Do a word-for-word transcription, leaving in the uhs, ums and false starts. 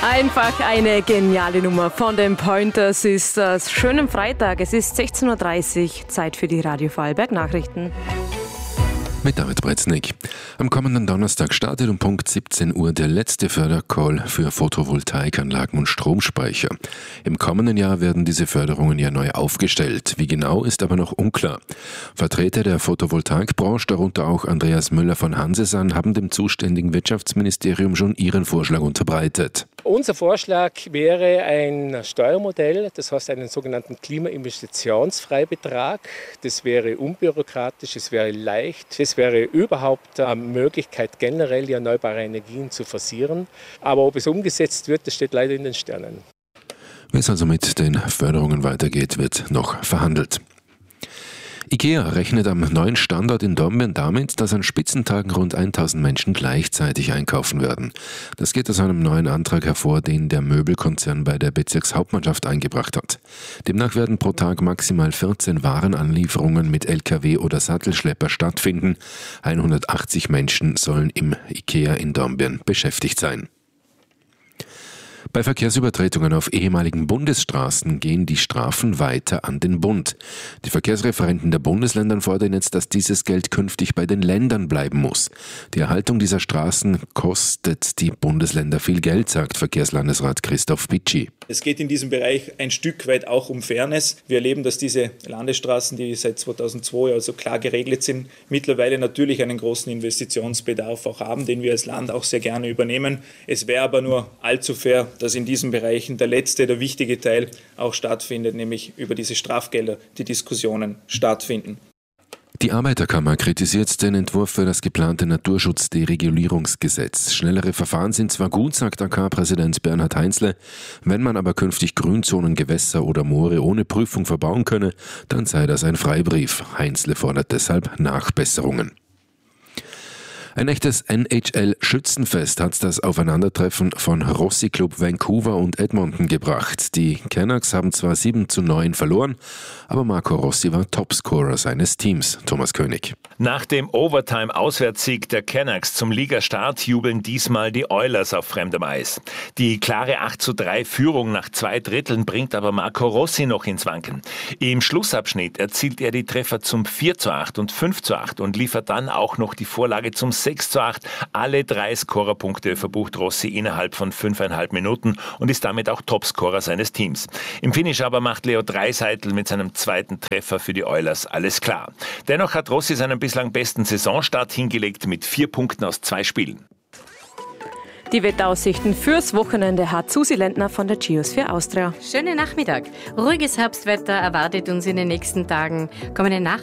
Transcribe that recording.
Einfach eine geniale Nummer von den Pointers. Ist das schönen Freitag. Es ist sechzehn Uhr dreißig, Zeit für die Radio Vorarlberg Nachrichten. Mit David Bretznik. Am kommenden Donnerstag startet um Punkt siebzehn Uhr der letzte Fördercall für Photovoltaikanlagen und Stromspeicher. Im kommenden Jahr werden diese Förderungen ja neu aufgestellt. Wie genau, ist aber noch unklar. Vertreter der Photovoltaikbranche, darunter auch Andreas Müller von Hansesan, haben dem zuständigen Wirtschaftsministerium schon ihren Vorschlag unterbreitet. Unser Vorschlag wäre ein Steuermodell, das heißt einen sogenannten Klimainvestitionsfreibetrag. Das wäre unbürokratisch, es wäre leicht, es wäre überhaupt eine Möglichkeit, generell die erneuerbare Energien zu forcieren. Aber ob es umgesetzt wird, das steht leider in den Sternen. Wie es also mit den Förderungen weitergeht, wird noch verhandelt. IKEA rechnet am neuen Standort in Dornbirn damit, dass an Spitzentagen rund tausend Menschen gleichzeitig einkaufen werden. Das geht aus einem neuen Antrag hervor, den der Möbelkonzern bei der Bezirkshauptmannschaft eingebracht hat. Demnach werden pro Tag maximal vierzehn Warenanlieferungen mit L K W oder Sattelschlepper stattfinden. hundertachtzig Menschen sollen im IKEA in Dornbirn beschäftigt sein. Bei Verkehrsübertretungen auf ehemaligen Bundesstraßen gehen die Strafen weiter an den Bund. Die Verkehrsreferenten der Bundesländer fordern jetzt, dass dieses Geld künftig bei den Ländern bleiben muss. Die Erhaltung dieser Straßen kostet die Bundesländer viel Geld, sagt Verkehrslandesrat Christoph Bitschi. Es geht in diesem Bereich ein Stück weit auch um Fairness. Wir erleben, dass diese Landesstraßen, die seit zweitausendzwei also klar geregelt sind, mittlerweile natürlich einen großen Investitionsbedarf auch haben, den wir als Land auch sehr gerne übernehmen. Es wäre aber nur allzu fair, dass in diesen Bereichen der letzte, der wichtige Teil auch stattfindet, nämlich über diese Strafgelder die Diskussionen stattfinden. Die Arbeiterkammer kritisiert den Entwurf für das geplante Naturschutzderegulierungsgesetz. Schnellere Verfahren sind zwar gut, sagt A K-Präsident Bernhard Heinzle, wenn man aber künftig Grünzonen, Gewässer oder Moore ohne Prüfung verbauen könne, dann sei das ein Freibrief. Heinzle fordert deshalb Nachbesserungen. Ein echtes N H L-Schützenfest hat das Aufeinandertreffen von Rossi Club Vancouver und Edmonton gebracht. Die Canucks haben zwar sieben zu neun verloren, aber Marco Rossi war Topscorer seines Teams. Thomas König. Nach dem Overtime-Auswärtssieg der Canucks zum Ligastart jubeln diesmal die Oilers auf fremdem Eis. Die klare acht zu drei Führung nach zwei Dritteln bringt aber Marco Rossi noch ins Wanken. Im Schlussabschnitt erzielt er die Treffer zum vier zu acht und fünf zu acht und liefert dann auch noch die Vorlage zum sechs zu acht. Alle drei Scorerpunkte verbucht Rossi innerhalb von fünfeinhalb Minuten und ist damit auch Topscorer seines Teams. Im Finish aber macht Leo Draisaitl mit seinem zweiten Treffer für die Oilers alles klar. Dennoch hat Rossi seinen bislang besten Saisonstart hingelegt mit vier Punkten aus zwei Spielen. Die Wetteraussichten fürs Wochenende hat Susi Lendner von der Geosphere Austria. Schönen Nachmittag. Ruhiges Herbstwetter erwartet uns in den nächsten Tagen. Kommende Nacht